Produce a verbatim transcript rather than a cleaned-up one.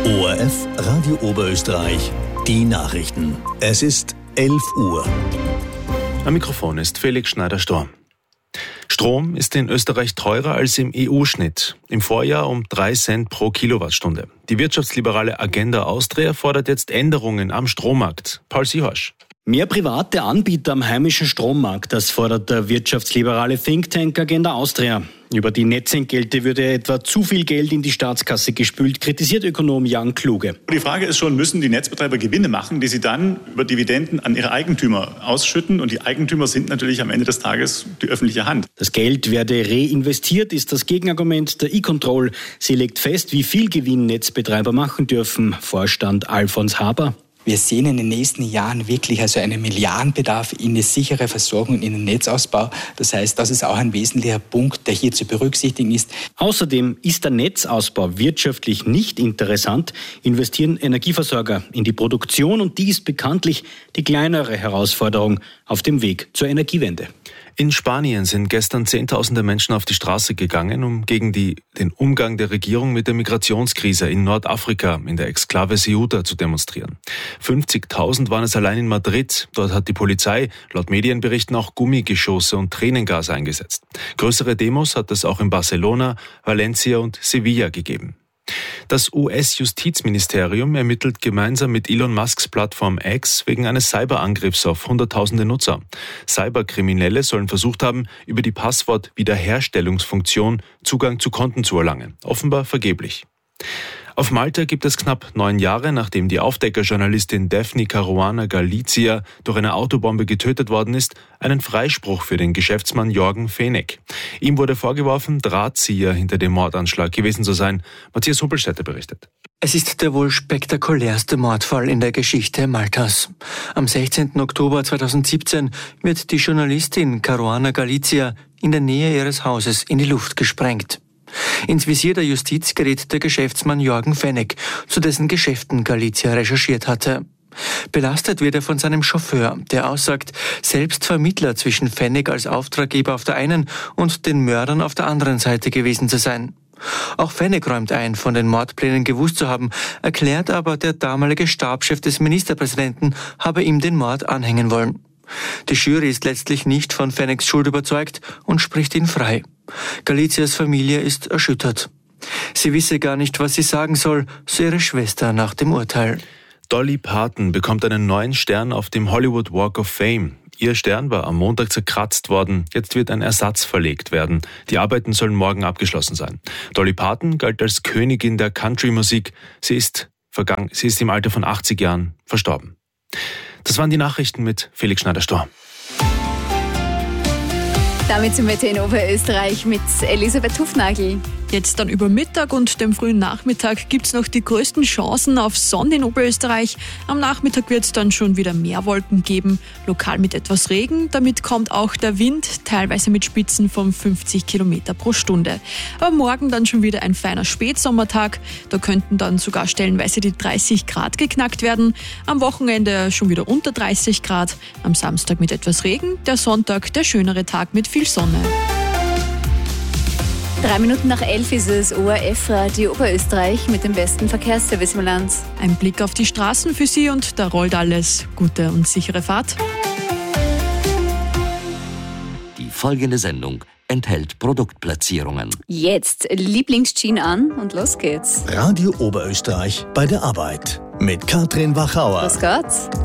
O R F Radio Oberösterreich, die Nachrichten. Es ist elf Uhr. Am Mikrofon ist Felix Schneider-Storm. Strom ist in Österreich teurer als im E U-Schnitt. Im Vorjahr um drei Cent pro Kilowattstunde. Die wirtschaftsliberale Agenda Austria fordert jetzt Änderungen am Strommarkt. Paul Siehasch. Mehr private Anbieter am heimischen Strommarkt, das fordert der wirtschaftsliberale Think Tank Agenda Austria. Über die Netzentgelte würde etwa zu viel Geld in die Staatskasse gespült, kritisiert Ökonom Jan Kluge. Die Frage ist schon, müssen die Netzbetreiber Gewinne machen, die sie dann über Dividenden an ihre Eigentümer ausschütten? Und die Eigentümer sind natürlich am Ende des Tages die öffentliche Hand. Das Geld werde reinvestiert, ist das Gegenargument der E-Control. Sie legt fest, wie viel Gewinn Netzbetreiber machen dürfen. Vorstand Alfons Haber. Wir sehen in den nächsten Jahren wirklich also einen Milliardenbedarf in eine sichere Versorgung, in den Netzausbau. Das heißt, das ist auch ein wesentlicher Punkt, der hier zu berücksichtigen ist. Außerdem ist der Netzausbau wirtschaftlich nicht interessant, investieren Energieversorger in die Produktion und die ist bekanntlich die kleinere Herausforderung auf dem Weg zur Energiewende. In Spanien sind gestern Zehntausende Menschen auf die Straße gegangen, um gegen die, den Umgang der Regierung mit der Migrationskrise in Nordafrika, in der Exklave Ceuta, zu demonstrieren. fünfzigtausend waren es allein in Madrid. Dort hat die Polizei laut Medienberichten auch Gummigeschosse und Tränengas eingesetzt. Größere Demos hat es auch in Barcelona, Valencia und Sevilla gegeben. Das U S-Justizministerium ermittelt gemeinsam mit Elon Musks Plattform X wegen eines Cyberangriffs auf hunderttausende Nutzer. Cyberkriminelle sollen versucht haben, über die Passwort-Wiederherstellungsfunktion Zugang zu Konten zu erlangen. Offenbar vergeblich. Auf Malta gibt es knapp neun Jahre, nachdem die Aufdeckerjournalistin Daphne Caruana Galizia durch eine Autobombe getötet worden ist, einen Freispruch für den Geschäftsmann Jorgen Fenech. Ihm wurde vorgeworfen, Drahtzieher hinter dem Mordanschlag gewesen zu sein. Matthias Huppelstädter berichtet. Es ist der wohl spektakulärste Mordfall in der Geschichte Maltas. Am sechzehnten Oktober zweitausendsiebzehn wird die Journalistin Caruana Galizia in der Nähe ihres Hauses in die Luft gesprengt. Ins Visier der Justiz gerät der Geschäftsmann Jorgen Fenech, zu dessen Geschäften Galizia recherchiert hatte. Belastet wird er von seinem Chauffeur, der aussagt, selbst Vermittler zwischen Fenech als Auftraggeber auf der einen und den Mördern auf der anderen Seite gewesen zu sein. Auch Fenech räumt ein, von den Mordplänen gewusst zu haben, erklärt aber, der damalige Stabschef des Ministerpräsidenten habe ihm den Mord anhängen wollen. Die Jury ist letztlich nicht von Fenechs Schuld überzeugt und spricht ihn frei. Galizias Familie ist erschüttert. Sie wisse gar nicht, was sie sagen soll, so ihre Schwester nach dem Urteil. Dolly Parton bekommt einen neuen Stern auf dem Hollywood Walk of Fame. Ihr Stern war am Montag zerkratzt worden. Jetzt wird ein Ersatz verlegt werden. Die Arbeiten sollen morgen abgeschlossen sein. Dolly Parton galt als Königin der Country-Musik. Sie ist vergangen, sie ist im Alter von achtzig Jahren verstorben. Das waren die Nachrichten mit Felix Schneider-Storm. Damit sind wir in Oberösterreich mit Elisabeth Hufnagel. Jetzt dann über Mittag und dem frühen Nachmittag gibt es noch die größten Chancen auf Sonne in Oberösterreich. Am Nachmittag wird es dann schon wieder mehr Wolken geben, lokal mit etwas Regen. Damit kommt auch der Wind, teilweise mit Spitzen von fünfzig Kilometer pro Stunde. Aber morgen dann schon wieder ein feiner Spätsommertag. Da könnten dann sogar stellenweise die dreißig Grad geknackt werden. Am Wochenende schon wieder unter dreißig Grad. Am Samstag mit etwas Regen. Der Sonntag der schönere Tag mit viel Sonne. Drei Minuten nach elf ist es O R F Radio Oberösterreich mit dem besten Verkehrsservice im Land. Ein Blick auf die Straßen für Sie und da rollt alles. Gute und sichere Fahrt. Die folgende Sendung enthält Produktplatzierungen. Jetzt Lieblingsjean an und los geht's. Radio Oberösterreich bei der Arbeit mit Katrin Wachauer. Was Gott?